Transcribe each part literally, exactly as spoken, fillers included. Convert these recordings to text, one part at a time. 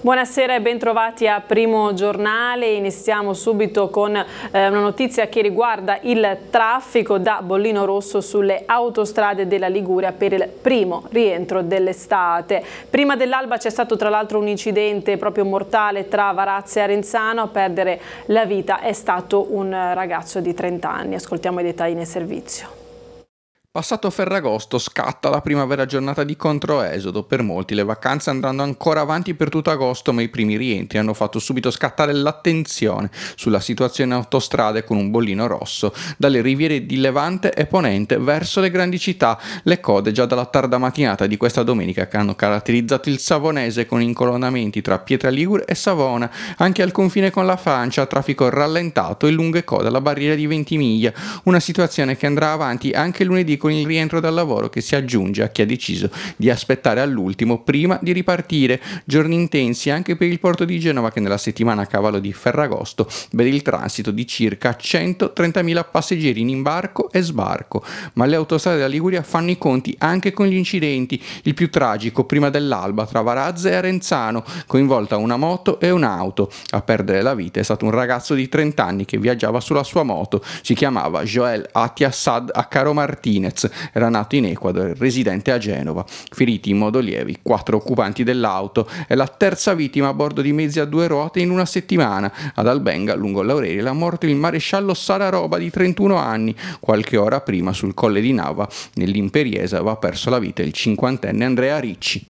Buonasera e bentrovati a Primo Giornale. Iniziamo subito con eh, una notizia che riguarda il traffico da bollino rosso sulle autostrade della Liguria per il primo rientro dell'estate. Prima dell'alba c'è stato tra l'altro un incidente proprio mortale tra Varazze e Arenzano. A perdere la vita è stato un ragazzo di trenta anni. Ascoltiamo i dettagli nel servizio. Passato Ferragosto scatta la primavera giornata di controesodo. Per molti le vacanze andranno ancora avanti per tutto agosto, ma i primi rientri hanno fatto subito scattare l'attenzione sulla situazione autostrade con un bollino rosso dalle riviere di Levante e Ponente verso le grandi città. Le code già dalla tarda mattinata di questa domenica che hanno caratterizzato il Savonese con incolonnamenti tra Pietraligure e Savona. Anche al confine con la Francia traffico rallentato e lunghe code alla barriera di Ventimiglia, una situazione che andrà avanti anche lunedì con il rientro dal lavoro, che si aggiunge a chi ha deciso di aspettare all'ultimo prima di ripartire. Giorni intensi anche per il porto di Genova, che nella settimana a cavallo di Ferragosto vede il transito di circa centotrentamila passeggeri in imbarco e sbarco. Ma le autostrade della Liguria fanno i conti anche con gli incidenti. Il più tragico prima dell'alba tra Varazze e Arenzano, coinvolta una moto e un'auto. A perdere la vita è stato un ragazzo di trenta anni che viaggiava sulla sua moto. Si chiamava Joel Atiassad Accaro Martinez. Era nato in Ecuador, residente a Genova. Feriti in modo lievi quattro occupanti dell'auto. È la terza vittima a bordo di mezzi a due ruote in una settimana. Ad Albenga, lungo l'Aurelia, è morto il maresciallo Sararoba di trentuno anni. Qualche ora prima, sul Colle di Nava, nell'Imperiese, aveva perso la vita il cinquantenne Andrea Ricci.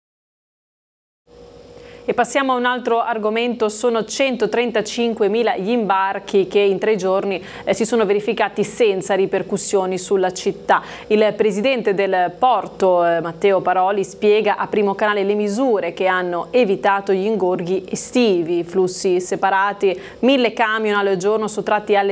E passiamo a un altro argomento. Sono centotrentacinquemila gli imbarchi che in tre giorni eh, si sono verificati senza ripercussioni sulla città. Il presidente del porto, eh, Matteo Paroli, spiega a Primo Canale le misure che hanno evitato gli ingorghi estivi, flussi separati, mille camion al giorno sottratti alle